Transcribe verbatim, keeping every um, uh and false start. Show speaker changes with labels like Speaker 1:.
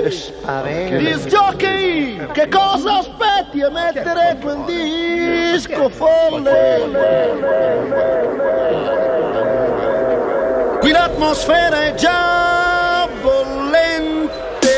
Speaker 1: Che spavento.
Speaker 2: Disc jockey, che cosa aspetti a mettere quel disco folle? Qui l'atmosfera è già